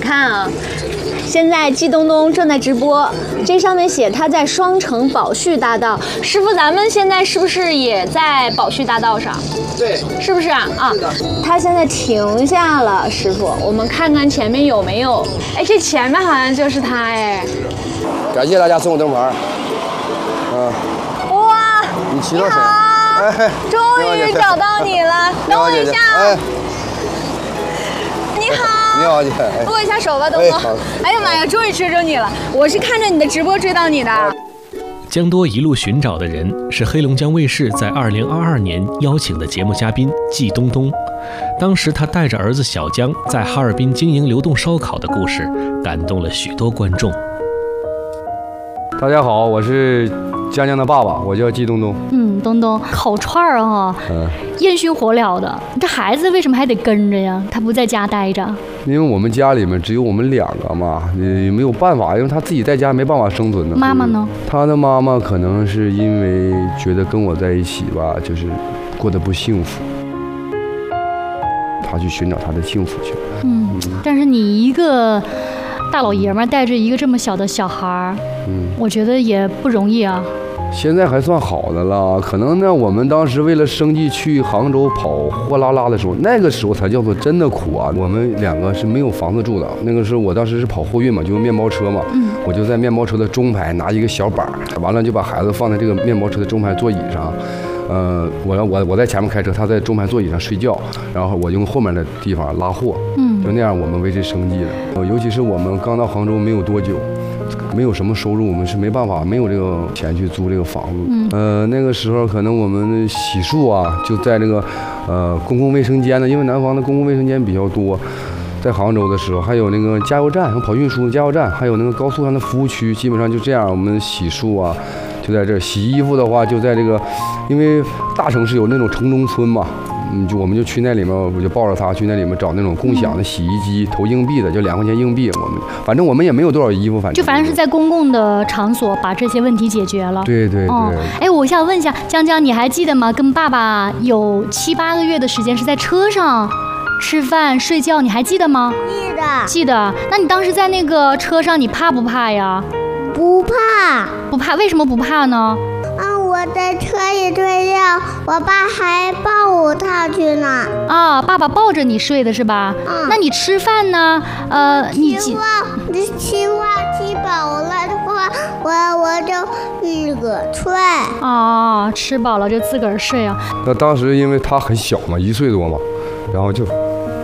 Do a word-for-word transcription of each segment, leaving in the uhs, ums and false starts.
看啊，现在季东东正在直播，这上面写他在双城宝旭大道。师傅，咱们现在是不是也在宝旭大道上？ 对， 是不是啊？啊，他现在停下了，师傅，我们看看前面有没有。哎，这前面好像就是他哎。 感谢大家送我灯牌。嗯。 哇！ 你骑到谁？ 哎，终于找到你了。等我一下。 哎。 你好。 你好，姐。 握一下手吧，东东。哎呀妈呀，终于追着你了！我是看着你的直播追到你的。 江多一路寻找的人是黑龙江卫视在二零二二年邀请的节目嘉宾季东东。当时他带着儿子小江在哈尔滨经营流动烧烤的故事，感动了许多观众。 大家好，我是江江的爸爸，我叫季东东。 嗯，东东烤串儿哈，嗯，烟熏火燎的。这孩子为什么还得跟着呀？他不在家待着？ 因为我们家里面只有我们两个嘛，也没有办法，因为他自己在家没办法生存的。 妈妈呢？ 他的妈妈可能是因为觉得跟我在一起吧，就是过得不幸福，他去寻找他的幸福去了。 嗯，但是你一个大老爷们带着一个这么小的小孩，嗯，我觉得也不容易啊。 现在还算好的了，可能呢，我们当时为了生计去杭州跑货拉拉的时候，那个时候才叫做真的苦啊。我们两个是没有房子住的，那个时候我当时是跑货运嘛，就用面包车嘛，嗯，我就在面包车的中排拿一个小板，完了就把孩子放在这个面包车的中排座椅上。呃，我我我在前面开车，他在中排座椅上睡觉，然后我用后面的地方拉货，嗯，就那样我们维持生计的。尤其是我们刚到杭州没有多久，没有什么收入，我们是没办法，没有这个钱去租这个房子。嗯，呃，那个时候可能我们洗漱啊，就在这个呃公共卫生间呢，因为南方的公共卫生间比较多。在杭州的时候，还有那个加油站，跑运输的加油站，还有那个高速上的服务区，基本上就这样。我们洗漱啊，就在这儿；洗衣服的话，就在这个，因为大城市有那种城中村嘛，嗯，就我们就去那里面，我就抱着他去那里面找那种共享的洗衣机，投硬币的，就两块钱硬币。我们反正我们也没有多少衣服，反正就反正是在公共的场所把这些问题解决了。 对对对。哦， 哎，我想问一下江江，你还记得吗？跟爸爸有七八个月的时间是在车上吃饭睡觉，你还记得吗？ 记得。 记得。那你当时在那个车上，你怕不怕呀？ 不怕。 不怕？为什么不怕呢？ 嗯，我在车里睡觉，我爸还抱我上去呢。 啊，爸爸抱着你睡的是吧？嗯。那你吃饭呢？呃，你吃饭，你吃饭吃饱了的话，我我就自个儿睡。 啊，吃饱了就自个儿睡啊。 那当时因为他很小嘛，一岁多嘛，然后就。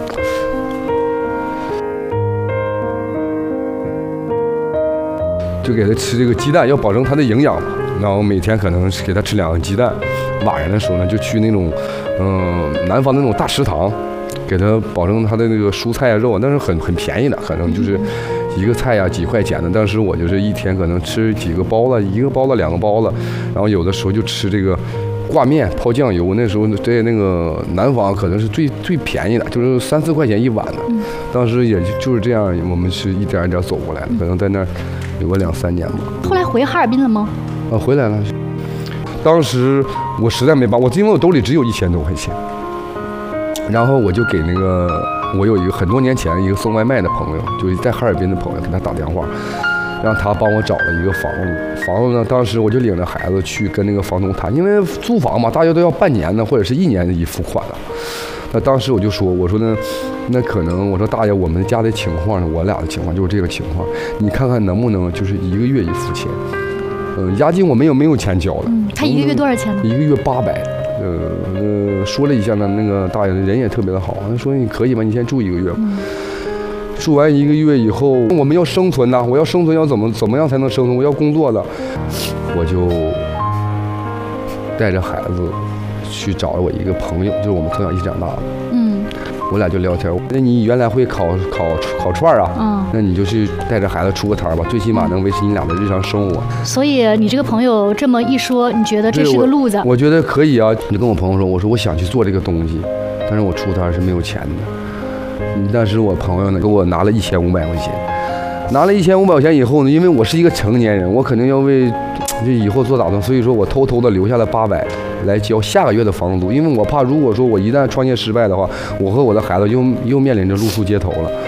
就给他吃这个鸡蛋，要保证他的营养嘛。然后每天可能是给他吃两个鸡蛋。晚上的时候呢，就去那种，嗯、呃，南方的那种大食堂，给他保证他的那个蔬菜啊、肉啊，但是很很便宜的，可能就是一个菜呀、啊、几块钱的。当时我就是一天可能吃几个包子，一个包子、两个包子，然后有的时候就吃这个挂面泡酱油。那时候在那个南方可能是最最便宜的，就是三四块钱一碗的。当时也就是这样，我们是一点一点走过来的，可能在那儿有个两三年吧。 后来回哈尔滨了吗？ 啊，回来了。当时我实在没办法，我因为我兜里只有一千多块钱，然后我就给那个我有一个很多年前一个送外卖的朋友，就是在哈尔滨的朋友，给他打电话，让他帮我找了一个房子。房子呢，当时我就领着孩子去跟那个房东谈，因为租房嘛，大家都要半年的或者是一年的一付款了。那当时我就说，我说呢，那可能我说大爷，我们家的情况呢，我俩的情况就是这个情况，你看看能不能就是一个月一付钱。嗯，押金我们又没有钱交的。 嗯，他一个月多少钱呢？ 一个月八百。呃呃，说了一下呢，那个大爷人也特别的好，他说你可以吗？你先住一个月。嗯。住完一个月以后，我们要生存呐，我要生存要怎么怎么样才能生存？我要工作的，我就带着孩子去找了我一个朋友，就是我们从小一起长大的。嗯。我俩就聊天，那你原来会烤烤烤串啊？嗯，那你就去带着孩子出个摊吧，最起码能维持你俩的日常生活。 所以你这个朋友这么一说，你觉得这是个路子？ 我, 我觉得可以啊。你就跟我朋友说，我说我想去做这个东西，但是我出摊是没有钱的。但是我朋友呢，给我拿了一千五百块钱，拿了一千五百块钱以后呢，因为我是一个成年人，我肯定要为就以后做打算，所以说我偷偷的留下了八百。来交下个月的房租，因为我怕如果说我一旦创业失败的话，我和我的孩子又又面临着露宿街头了，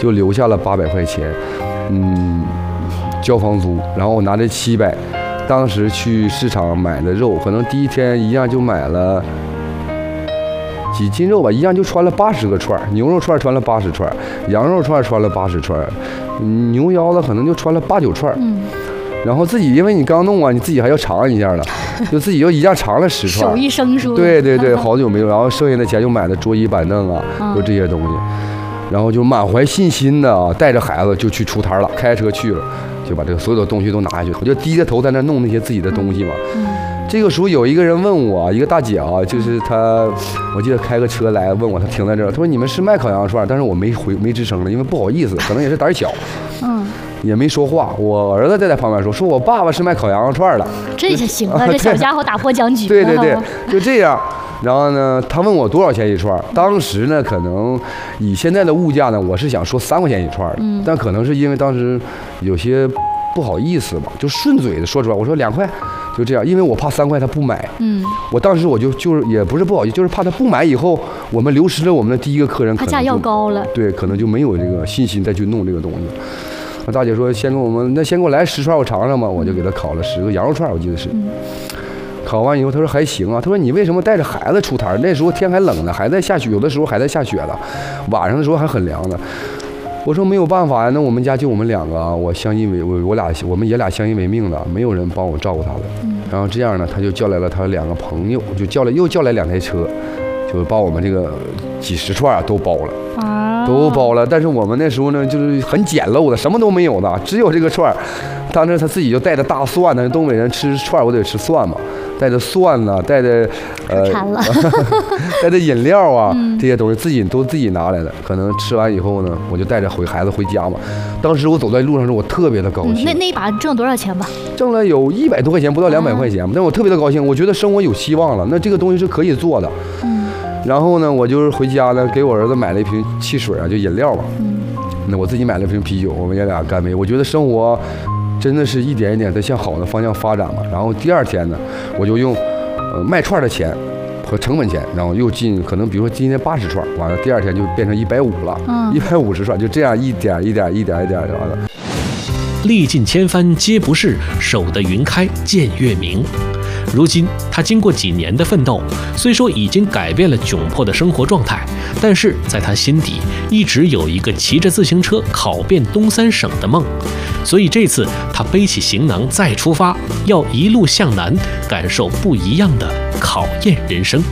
就留下了八百块钱，嗯，交房租，然后我拿这七百，当时去市场买的肉，可能第一天一样就买了几斤肉吧，一样就穿了八十个串儿，牛肉串穿了八十串，羊肉串穿了八十串，牛腰子可能就穿了八九串。嗯。然后自己因为你刚弄啊，你自己还要尝一下了，就自己又一样尝了十串。 手艺生疏。 对对对，好久没有，然后剩下的钱就买了桌椅板凳啊，就这些东西，然后就满怀信心的啊，带着孩子就去出摊了，开车去了，就把这个所有的东西都拿下去，我就低着头在那弄那些自己的东西嘛。嗯。这个时候有一个人问我，一个大姐啊，就是她，我记得开个车来问我，她停在这儿，她说你们是卖烤羊肉串，但是我没回没吱声了，因为不好意思，可能也是胆小。嗯。也没说话，我儿子在在旁边说：“说我爸爸是卖烤羊肉串的。” 这下行了，这小家伙打破僵局了。 对对对，就这样。然后呢，他问我多少钱一串，当时呢，可能以现在的物价呢，我是想说三块钱一串的，嗯、但可能是因为当时有些不好意思吧，就顺嘴的说出来，我说两块，就这样，因为我怕三块他不买。嗯，我当时我就就是也不是不好意思，就是怕他不买以后，我们流失了我们的第一个客人， 他价要高了。 对，可能就没有这个信心再去弄这个东西。那大姐说：“先给我们，那先给我来十串，我尝尝吧。”我就给她烤了十个羊肉串，我记得是。嗯、烤完以后，她说还行啊。她说：“你为什么带着孩子出摊？那时候天还冷呢，还在下雪，有的时候还在下雪了，晚上的时候还很凉呢。”我说：“没有办法呀，那我们家就我们两个啊，我相依为我我俩我们爷俩相依为命的，没有人帮我照顾他的。嗯、然后这样呢，他就叫来了他两个朋友，就叫来又叫来两台车，就把我们这个几十串啊都包了。”都包了，但是我们那时候呢，就是很简陋的，什么都没有的，只有这个串儿。当时他自己就带着大蒜呢，东北人吃串儿我得吃蒜嘛，带着蒜呢，带着呃，带着饮料啊、嗯、这些东西，自己都自己拿来的。可能吃完以后呢，我就带着回孩子回家嘛。当时我走在路上时候，我特别的高兴。 嗯、那那一把挣多少钱吧？ 挣了有一百多块钱，不到两百块钱，啊、但我特别的高兴，我觉得生活有希望了。那这个东西是可以做的。嗯。然后呢，我就是回家呢，给我儿子买了一瓶汽水啊，就饮料吧。嗯。那我自己买了一瓶啤酒，我们爷俩干杯。我觉得生活真的是一点一点的向好的方向发展嘛。然后第二天呢，我就用呃卖串的钱和成本钱，然后又进，可能比如说今天八十串，完了第二天就变成一百五了，一百五十串，就这样一点一点一点一点的完了。 历尽千帆皆不是，守得云开见月明。如今他经过几年的奋斗，虽说已经改变了窘迫的生活状态，但是在他心底一直有一个骑着自行车考遍东三省的梦。所以这次他背起行囊再出发，要一路向南，感受不一样的考验人生。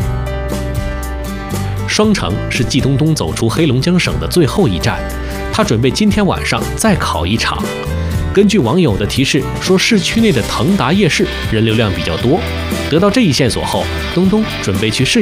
双城是季东东走出黑龙江省的最后一站，他准备今天晚上再考一场。根据网友的提示说，市区内的腾达夜市人流量比较多。得到这一线索后，东东准备去试